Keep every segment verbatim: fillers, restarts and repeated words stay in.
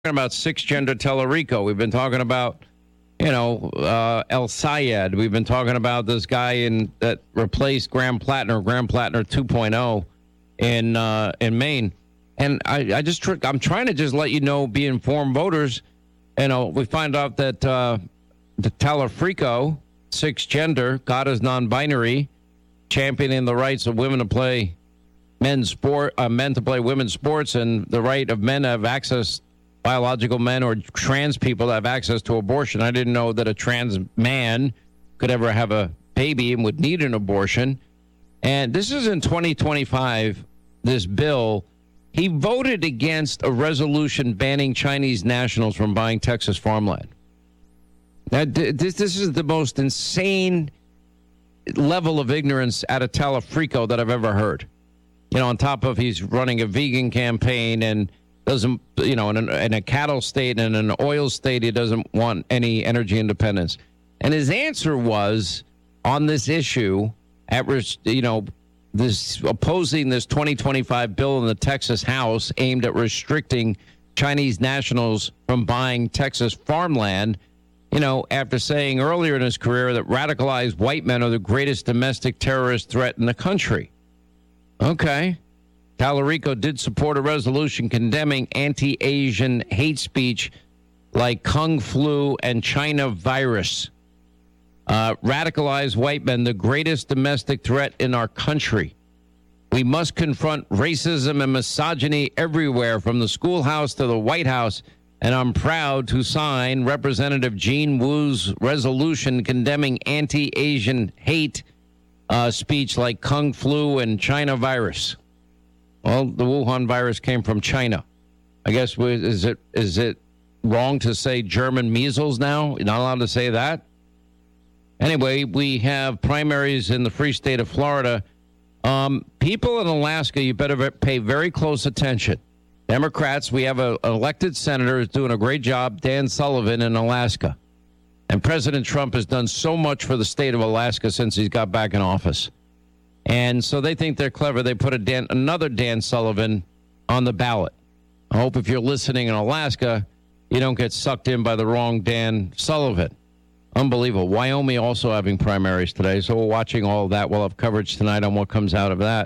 about six-gender Tellerico. We've been talking about, you know, uh, El Sayed. We've been talking about this guy in that replaced Graham Plattner, Graham Plattner two point oh in uh, in Maine. And I, I just tr- I'm trying to just let you know, be informed voters. You know, we find out that uh, the Tellerico, six-gender, God is non-binary, championing the rights of women to play men's sport, uh, men to play women's sports, and the right of men to have access. Biological men or trans people that have access to abortion. I didn't know that a trans man could ever have a baby and would need an abortion. And this is in twenty twenty-five, this bill. He voted against a resolution banning Chinese nationals from buying Texas farmland. Now, this, this is the most insane level of ignorance out of Tellerico that I've ever heard. You know, on top of he's running a vegan campaign and doesn't, you know, in, an, in a cattle state and an oil state, he doesn't want any energy independence. And his answer was on this issue, at you know, this opposing this twenty twenty-five bill in the Texas House aimed at restricting Chinese nationals from buying Texas farmland. You know, after saying earlier in his career that radicalized white men are the greatest domestic terrorist threat in the country. Okay. Tellerico did support a resolution condemning anti-Asian hate speech like Kung Flu and China virus. Uh, radicalized white men, the greatest domestic threat in our country. We must confront racism and misogyny everywhere, from the schoolhouse to the White House. And I'm proud to sign Representative Jean Wu's resolution condemning anti-Asian hate uh, speech like Kung Flu and China virus. Well, the Wuhan virus came from China. I guess, is it is it wrong to say German measles now? You're not allowed to say that? Anyway, we have primaries in the free state of Florida. Um, people in Alaska, you better pay very close attention. Democrats, we have a, an elected senator who's doing a great job, Dan Sullivan, in Alaska. And President Trump has done so much for the state of Alaska since he's got back in office. And so they think they're clever. They put a Dan, another Dan Sullivan on the ballot. I hope if you're listening in Alaska, you don't get sucked in by the wrong Dan Sullivan. Unbelievable. Wyoming also having primaries today, so we're watching all of that. We'll have coverage tonight on what comes out of that.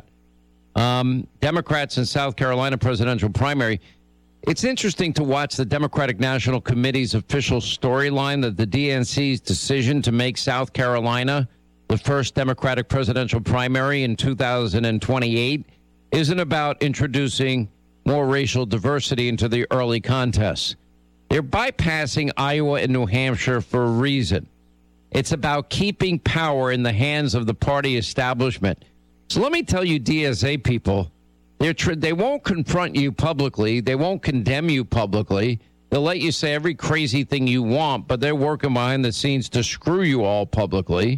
Um, Democrats in South Carolina presidential primary. It's interesting to watch the Democratic National Committee's official storyline that the D N C's decision to make South Carolina the first Democratic presidential primary in two thousand twenty-eight isn't about introducing more racial diversity into the early contests. They're bypassing Iowa and New Hampshire for a reason. It's about keeping power in the hands of the party establishment. So let me tell you, D S A people, they're tr- they won't confront you publicly. They won't condemn you publicly. They'll let you say every crazy thing you want, but they're working behind the scenes to screw you all publicly.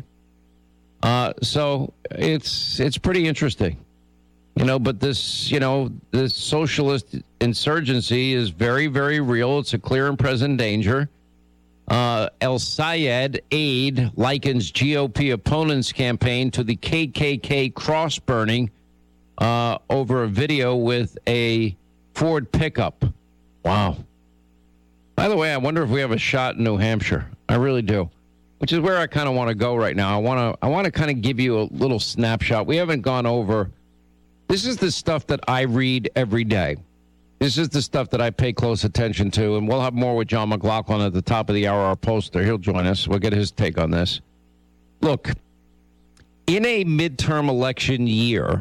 Uh, so it's it's pretty interesting, you know, but this, you know, this socialist insurgency is very, very real. It's a clear and present danger. Uh, El Sayed aide likens G O P opponents' campaign to the K K K cross burning uh, over a video with a Ford pickup. Wow. By the way, I wonder if we have a shot in New Hampshire. I really do. Which is where I kind of want to go right now. I want to I want to kind of give you a little snapshot. We haven't gone over. This is the stuff that I read every day. This is the stuff that I pay close attention to. And we'll have more with John McLaughlin at the top of the hour, our poster. He'll join us. We'll get his take on this. Look, in a midterm election year,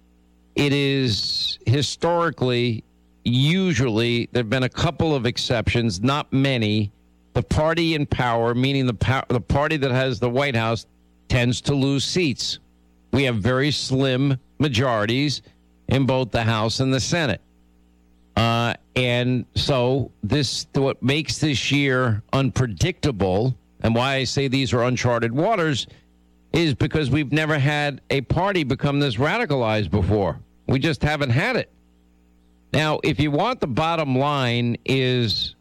it is historically, usually, there have been a couple of exceptions, not many. The party in power, meaning the power, the party that has the White House, tends to lose seats. We have very slim majorities in both the House and the Senate. Uh, and so this, what makes this year unpredictable, and why I say these are uncharted waters, is because we've never had a party become this radicalized before. We just haven't had it. Now, if you want the bottom line is...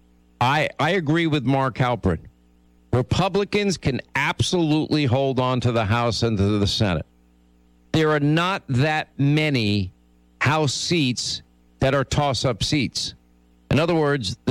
I, I agree with Mark Halperin. Republicans can absolutely hold on to the House and to the Senate. There are not that many House seats that are toss-up seats. In other words,